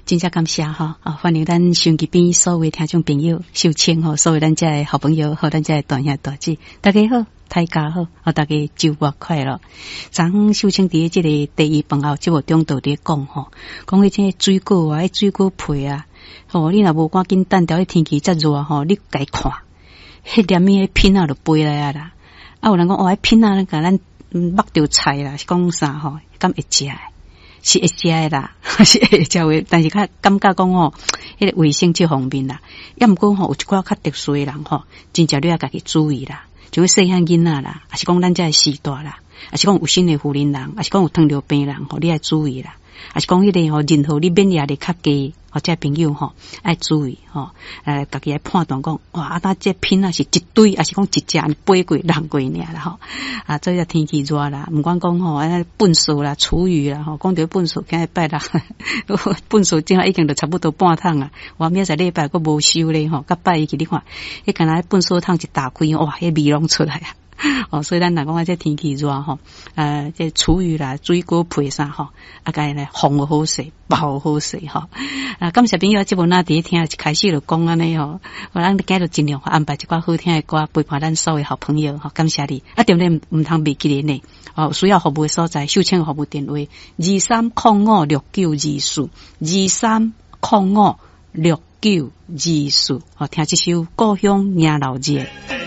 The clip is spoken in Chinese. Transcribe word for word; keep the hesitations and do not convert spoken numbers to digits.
真正感谢哈啊！欢迎咱收音机边所有听众朋友、秀清吼，所有咱这好朋友和咱这大兄大姐，大家好，大家好，啊，大家周末快乐。昨秀清伫这个第一饭后节目中都伫讲吼，讲迄这水果啊，迄水果皮啊，吼，你若无赶紧等到天气遮热吼，你该看，迄点咪迄片啊就飞来啊啦。啊，有人讲哦，迄片啊，甲咱目着菜啦，是讲啥吼？敢会食？是会食的啦，是会食的，但是较感觉讲吼，迄个卫生这方面啦，要毋过吼有一寡较特殊的人吼，真正你要家己注意啦，就细汉囡仔啦，还是讲咱这时代啦，还是讲有心的妇人人，还是讲有糖尿病人吼，你要注意啦，还是讲迄个吼，任何你免疫力较低。或者朋友吼爱注意吼，呃，家己来判断讲，哇，啊，那这品啊是一堆，还是讲一只飞过、人过尔啦吼。啊，做一天气热啦，毋管讲吼，啊，粪扫啦、厨余啦吼，讲到粪扫，今日拜啦，粪扫正已经都差不多半桶啊。我明仔礼拜佫无收咧吼，甲拜一去你看，迄干那粪扫桶一打开，哇，迄味拢出来啊！哦，所以咱若讲啊，这天气热吼，呃，这厨余啦、水果皮啥吼，啊，该来烘好势、包好势吼。啊，感谢朋友，即部那第一听一开始就讲安尼吼，我咱今日尽量安排一寡好听的歌，陪伴咱所有好朋友吼，感谢你。啊，对不对？唔通袂记咧呢？哦，需要服务的所在，秀清服务电话：二三零五六九二四，二三零五六九二四。哦，听这首《故乡迎老热》。